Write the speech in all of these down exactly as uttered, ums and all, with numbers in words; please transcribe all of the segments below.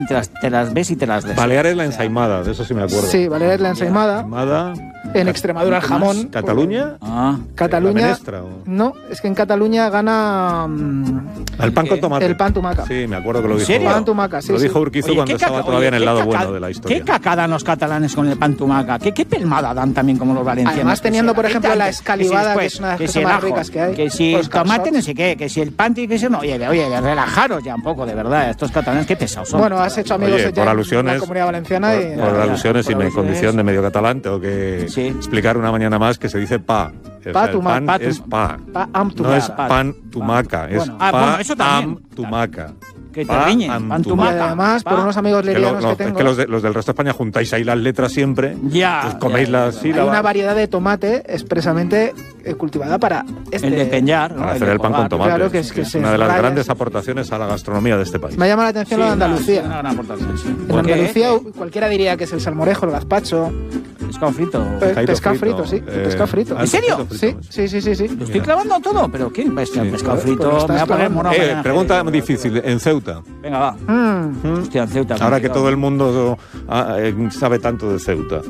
Te las, te las ves y te las des. Baleares la ensaimada, de eso sí me acuerdo. Sí, Baleares la ensaimada. ensaimada. En Extremadura el jamón. ¿Cataluña? Ah. Cataluña. ¿La menestra, o? No, es que en Cataluña gana um, el pan con tomate. El pan tumaca. Sí, me acuerdo que lo dijo. ¿En serio? Pan tumaca, sí. Lo dijo sí. Urquizu Oye, cuando estaba caca, todavía oye, en el lado caca, bueno de la historia. ¿Qué caca dan los catalanes con el pan tumaca? ¿Qué, qué pelmada dan también como los valencianos? Además teniendo, por ejemplo, la escalivada, que es una de las cosas más ricas que hay. Que si pues el tomate no sé qué, que si el pan tiene que ser... Oye, oye, relajaros ya un poco, de verdad. Estos catalanes, qué pesados son. Bueno, has hecho amigos oye, por alusiones, en la Comunidad Valenciana. Por, y, por ya, alusiones ya, y por mi condición de medio catalán tengo que sí. explicar una mañana más que se dice pa. O Pa sea, el tumaca. pan Pa es pa. Pa am No tumaca. es pan tumaca, es Bueno. Ah, pa bueno, eso también. am tumaca. Que te Pa riñen, am pan Y tumaca. además, por Pa. unos amigos Que lo- lerianos lo- que es tengo... que los, de- los del resto de España juntáis ahí las letras siempre. Ya, pues coméis ya, las ya. Hay sílabas. una variedad de tomate expresamente eh, cultivada para este... El de peñar, ¿no? Para El hacer de el pan con colgar. tomate. Claro que es que es se una de las raya, grandes sí. aportaciones a la gastronomía de este país. Me llama la atención lo de Andalucía. Una gran aportación, sí. En ¿Por qué? Andalucía cualquiera diría que es el salmorejo, el gazpacho, Pescado frito. pe- Pescado pescado frito, frito, sí, eh, pescado frito. ah, ¿En serio? pescado Sí, frito, sí, sí, sí, sí. Lo estoy clavando todo, pero ¿qué? Pesca- Sí. Pescado Pues frito. lo Me estás voy a poner clavando. mono Eh, mañana. pregunta difícil, en Ceuta. Venga, va. Mm. Hostia, en Ceuta. Ahora que complicado. todo el mundo ah, eh, sabe tanto de Ceuta.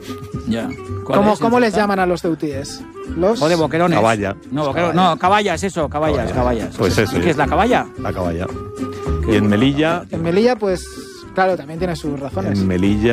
Ya. ¿Cuál ¿Cómo, es, cómo en les Ceuta? llaman a los ceutíes? Los... Joder, boquerones. Caballa. No, boquero- no, caballas, eso, caballas, caballas. Pues eso, ¿Y qué ya. es la caballa? La caballa. Y en Melilla, En Melilla, pues, claro, también tiene sus razones. en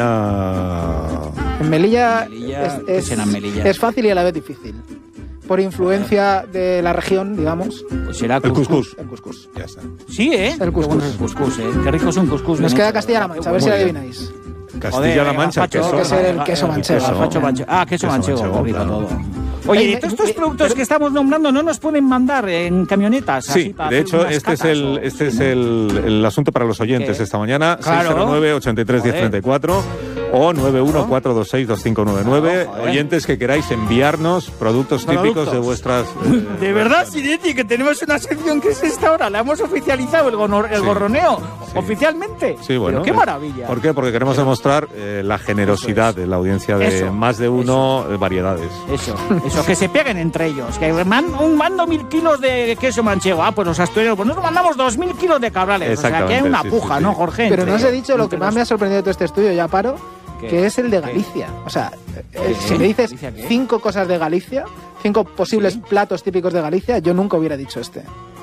Melilla... En Melilla, En Melilla, es, ¿qué es- será en Melilla? es fácil y a la vez difícil. Por influencia de la región, digamos. Pues será El cuscús. El cuscús. Ya está. Sí, ¿eh? El Qué bueno cuscús. es el cuscús, ¿eh? Qué rico es un cuscús. Nos bien queda hecho, Castilla-La ¿verdad? Mancha, a ver si Muy la bien. adivináis. Castilla-La Mancha, el gazpacho, queso. Tiene que ser el queso manchego. Gazpacho manchego. Ah, queso Queso manchego, manchego, qué rico claro. todo. Oye, Oye, ¿y todos me- estos me- productos pero- que estamos nombrando no nos pueden mandar en camionetas? así Sí, para de hacer hecho, unas este es catas el, o- este es sí, ¿no? el, el asunto para los oyentes ¿Qué? esta mañana. Claro. seis cero nueve, ochenta y tres, diez treinta y cuatro o nueve uno cuatro dos seis dos cinco nueve nueve. Claro, joder. Oyentes que queráis enviarnos productos típicos Productos. de vuestras... eh, De verdad, Sinetti, que tenemos una sección que es esta hora. La hemos oficializado, el, gonor- el Sí. gorroneo, Sí. oficialmente. Sí, bueno. Pero qué eh, maravilla. ¿Por qué? Porque queremos demostrar eh, la generosidad Eso es. de la audiencia de Eso, más de uno eh, variedades. Eso, eso, que se peguen entre ellos. Que man- un mando mil kilos de queso manchego. Ah, pues los asturianos, pues nosotros mandamos dos mil kilos de cabrales. O sea, que hay Exactamente, una sí, puja, sí, ¿no, sí. Jorge? Pero Entre- no os he dicho lo entre que más los- me ha sorprendido de todo este estudio, ya paro, ¿Qué? que es el de ¿Qué? Galicia. O sea, eh, ¿Qué? si me dices ¿Galicia qué? cinco cosas de Galicia, cinco posibles Sí. platos típicos de Galicia, yo nunca hubiera dicho este.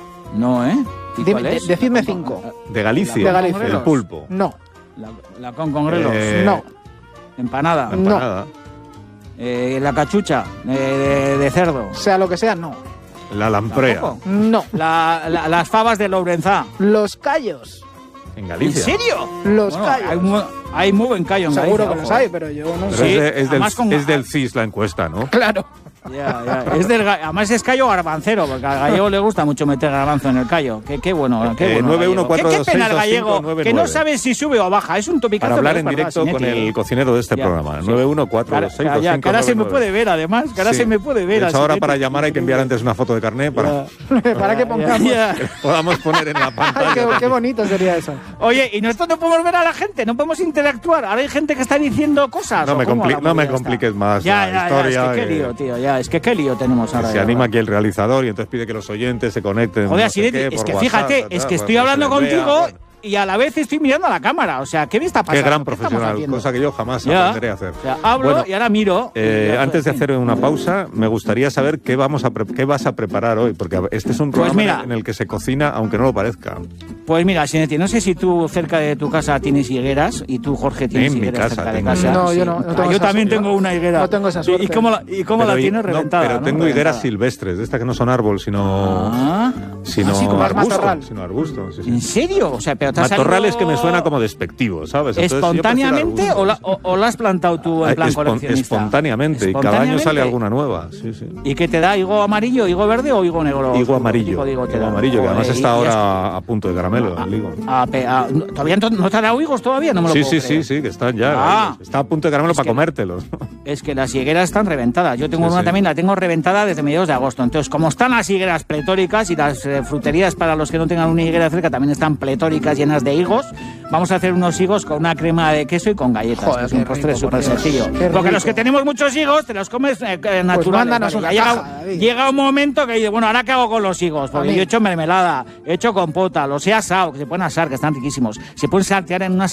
No, ¿eh? ¿Y Dime- cuál es? de- decidme La con- cinco. De Galicia, De Galicia. el pulpo. No, La, la con congrelos. Eh, no, Empanada. no. Empanada. Eh, la cachucha de, de- de cerdo. Sea lo que sea, no. La lamprea. Tampoco. No. La- la- las fabas de Lourenzá. Los callos. En ¿En Galicia. serio? Los Bueno, callos. hay, mu- hay muy buen callo en Seguro Galicia, que los ojo, hay, eh. pero yo no Pero sé. Sí, es, de- es del, además con- es del C I S la encuesta, ¿no? Claro. Ya, ya. Es del, ga- además es callo garbancero, porque al gallego le gusta mucho meter garbanzo en el callo. Qué, qué bueno, qué Eh, bueno. nueve uno gallego. cuatro ¿Qué, dos qué pena seis el dos cinco gallego, nueve que no nueve. sabe si sube o baja. Es un topicazo. Para hablar pero en es verdad, directo con Sinetti. el cocinero de este Ya, programa. sí. nueve uno cuatro Cara- dos seis cara- dos ya, cinco que ahora se me nueve puede nueve. ver, además. Que ahora Sí. se me puede ver. De hecho, al ahora Sinetti. para llamar hay que enviar antes una foto de carnet para Para que pongamos. Ya. que podamos poner en la Ay, pantalla. qué, qué bonito sería eso. Oye, y nosotros no podemos ver a la gente, no podemos interactuar. Ahora hay gente que está diciendo cosas. No ¿o me, cómo compli- la no me movida está? compliques más Ya, la ya, historia. ya, es que qué que- lío, tío. Ya, es que qué lío tenemos que ahora. se de anima verdad. aquí el realizador y entonces pide que los oyentes se conecten. Joder, no sé Sinetti, qué, es por que WhatsApp, fíjate, tal, es tal, que pues estoy que hablando se les vea, contigo bueno. y a la vez estoy mirando a la cámara. O sea, ¿qué me está Qué pasando? gran ¿Qué estamos profesional, haciendo? cosa que yo jamás Ya. aprenderé a hacer. O sea, hablo Bueno, y ahora miro. Eh, y ya, antes de en fin. hacer una pausa, me gustaría saber qué vamos a pre- qué vas a preparar hoy, porque este es un Pues programa mira. en el que se cocina, aunque no lo parezca. Pues mira, Sinetti, no sé si tú cerca de tu casa tienes higueras y tú, Jorge, tienes En mi higueras casa cerca de tengo casa. No, yo no, no Ah, tengo yo esa también suerte. tengo una higuera. No tengo esa ¿Y- suerte. ¿Y cómo la, y cómo la Pero, tienes no, reventada? pero ¿no? tengo higueras Reventada. silvestres, de estas que no son árbol, sino Ah, sino así como arbusto, matorral. sino arbusto. Sí, sí. ¿En serio? O sea, pero te ha Matorral es salido que me suena como despectivo, ¿sabes? Entonces, yo prefiero ¿espontáneamente arbusto. o la, o, o la has plantado tú en Ay, plan espon- coleccionista? espontáneamente, y cada año sale Espontáneamente. alguna nueva. Sí, sí. ¿Y qué te da? ¿Higo amarillo, higo verde o higo negro? Higo amarillo, Higo, te higo da. amarillo, que además Joder, está y- y ahora a punto de caramelo, el higo. has- a pe- a- no, ¿Todavía no, no te ha dado higos todavía? No me lo Sí, puedo sí, creer. sí, sí, que están ya. Ah. Está a punto de caramelo Es para que- comértelos. es que las higueras están reventadas. Yo tengo Sí, una sí. también, la tengo reventada desde mediados de agosto. Entonces, como están las higueras pletóricas y las eh, fruterías para los que no tengan una higuera cerca también están pletóricas, llenas de higos, vamos a hacer unos higos con una crema de queso y con galletas. Joder, que es un qué postre rico, súper por Dios. sencillo. Qué Porque los rico. que tenemos muchos higos, te los comes eh, eh, naturales. mándanos Vale, una ya caja, llega, David. llega un momento que dice, bueno, ¿ahora qué hago con los higos? Porque A mí. yo he hecho mermelada, he hecho compota, los he asado, que se pueden asar, que están riquísimos. Se pueden saltear en una